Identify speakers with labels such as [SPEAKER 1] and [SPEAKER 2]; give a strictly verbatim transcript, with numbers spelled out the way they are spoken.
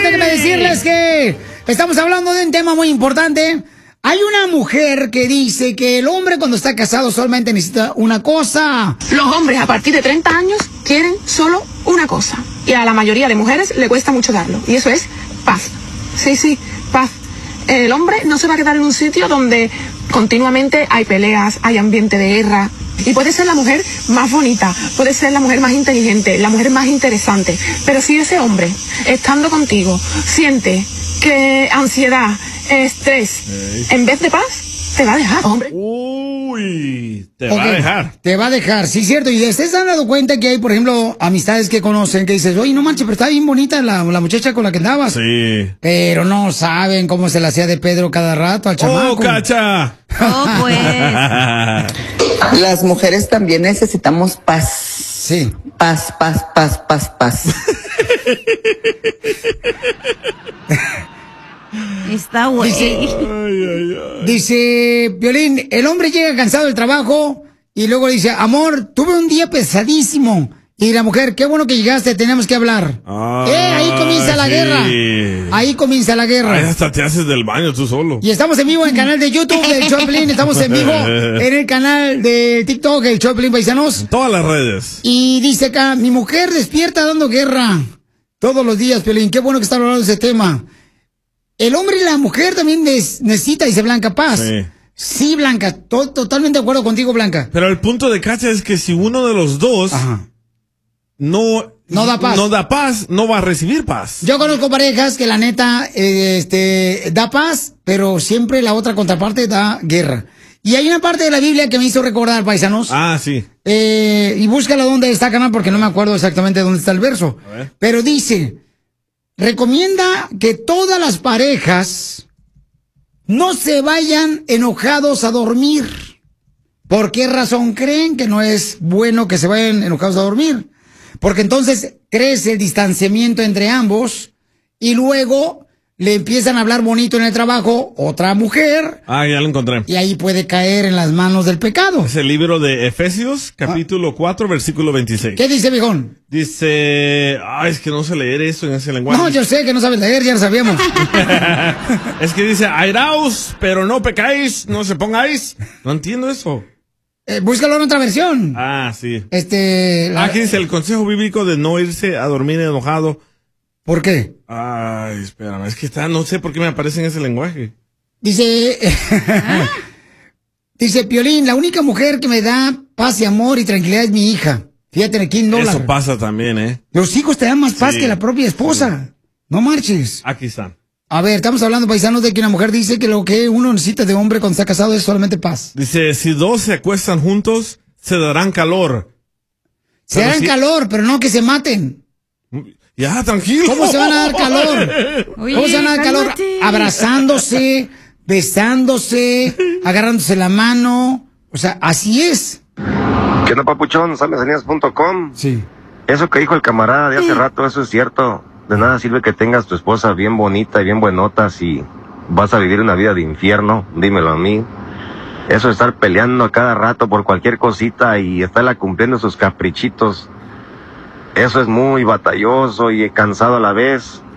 [SPEAKER 1] déjenme decirles que estamos hablando de un tema muy importante. Hay una mujer que dice que el hombre cuando está casado solamente necesita una cosa.
[SPEAKER 2] Los hombres a partir de treinta años quieren solo una cosa. Y a la mayoría de mujeres le cuesta mucho darlo. Y eso es paz. Sí, sí, paz. El hombre no se va a quedar en un sitio donde continuamente hay peleas, hay ambiente de guerra. Y puede ser la mujer más bonita, puede ser la mujer más inteligente, la mujer más interesante. Pero si ese hombre, estando contigo, siente que ansiedad, estrés, Ey. en vez de paz, te va a dejar, hombre.
[SPEAKER 3] Uy, te
[SPEAKER 1] okay.
[SPEAKER 3] va a dejar.
[SPEAKER 1] Te va a dejar, sí, cierto. Y ustedes se han dado cuenta que hay, por ejemplo, amistades que conocen que dices, oye, no manches, pero está bien bonita la, la muchacha con la que andabas.
[SPEAKER 3] Sí.
[SPEAKER 1] Pero no saben cómo se la hacía de Pedro cada rato al chamaco.
[SPEAKER 3] ¡Oh, Cacha!
[SPEAKER 4] Oh, pues.
[SPEAKER 5] Las mujeres también necesitamos paz.
[SPEAKER 1] Sí.
[SPEAKER 5] Paz, paz, paz, paz, paz.
[SPEAKER 4] Está güey.
[SPEAKER 1] Dice, dice Piolín, el hombre llega cansado del trabajo y luego dice, amor, tuve un día pesadísimo. Y la mujer, qué bueno que llegaste, tenemos que hablar. Ah, eh, ahí comienza la sí. guerra. Ahí comienza la guerra.
[SPEAKER 3] Ahí hasta te haces del baño tú solo.
[SPEAKER 1] Y estamos en vivo en el canal de YouTube del Choplin, estamos en vivo en el canal de TikTok, el Choplin Paisanos.
[SPEAKER 3] En todas las redes.
[SPEAKER 1] Y dice acá, mi mujer despierta dando guerra todos los días, Piolín. Qué bueno que están hablando de ese tema. El hombre y la mujer también necesita, dice Blanca Paz. Sí. Sí, Blanca, to totalmente de acuerdo contigo, Blanca.
[SPEAKER 3] Pero el punto de Cacha es que si uno de los dos Ajá. no
[SPEAKER 1] no da paz,
[SPEAKER 3] no da paz, no va a recibir paz.
[SPEAKER 1] Yo conozco parejas que la neta eh, este da paz, pero siempre la otra contraparte da guerra. Y hay una parte de la Biblia que me hizo recordar, paisanos.
[SPEAKER 3] Ah, sí.
[SPEAKER 1] Eh, y búscala donde está, canal, porque no me acuerdo exactamente dónde está el verso. A ver. Pero dice, recomienda que todas las parejas no se vayan enojados a dormir. ¿Por qué razón creen que no es bueno que se vayan enojados a dormir? Porque entonces crece el distanciamiento entre ambos y luego le empiezan a hablar bonito en el trabajo otra mujer.
[SPEAKER 3] Ah, ya lo encontré.
[SPEAKER 1] Y ahí puede caer en las manos del pecado.
[SPEAKER 3] Es el libro de Efesios, capítulo ah. cuatro, versículo veintiséis.
[SPEAKER 1] ¿Qué dice, viejón?
[SPEAKER 3] Dice... Ay, es que no sé leer eso en ese lenguaje.
[SPEAKER 1] No, yo sé que no sabes leer, ya lo sabíamos.
[SPEAKER 3] Es que dice, airaos, pero no pecáis, no se pongáis. No entiendo eso.
[SPEAKER 1] Eh, búscalo en otra versión.
[SPEAKER 3] Ah, sí.
[SPEAKER 1] Este... La...
[SPEAKER 3] Aquí dice el consejo bíblico de no irse a dormir enojado.
[SPEAKER 1] ¿Por qué?
[SPEAKER 3] Ay, espérame, es que está, no sé por qué me aparece en ese lenguaje.
[SPEAKER 1] Dice... ¿Ah? Dice, Piolín, la única mujer que me da paz y amor y tranquilidad es mi hija. Fíjate, aquí en dólar.
[SPEAKER 3] Eso pasa también, ¿eh?
[SPEAKER 1] Los hijos te dan más paz sí. que la propia esposa. Sí. No marches.
[SPEAKER 3] Aquí están.
[SPEAKER 1] A ver, estamos hablando, paisanos, de que una mujer dice que lo que uno necesita de hombre cuando está casado es solamente paz.
[SPEAKER 3] Dice, si dos se acuestan juntos, se darán calor.
[SPEAKER 1] Se pero darán si... calor, pero no que se maten.
[SPEAKER 3] Ya, tranquilo.
[SPEAKER 1] ¿Cómo se van a dar calor? Oye, ¿Cómo se van a dar calor? Abrazándose, besándose, agarrándose la mano. O sea, así es.
[SPEAKER 6] ¿Qué onda, papuchón? Salmesanías punto com.
[SPEAKER 1] Sí.
[SPEAKER 6] Eso que dijo el camarada de hace sí. rato, eso es cierto. De nada sirve que tengas tu esposa bien bonita y bien buenota si vas a vivir una vida de infierno. Dímelo a mí. Eso de estar peleando a cada rato por cualquier cosita y estarla cumpliendo sus caprichitos. Eso es muy batalloso y cansado a la vez.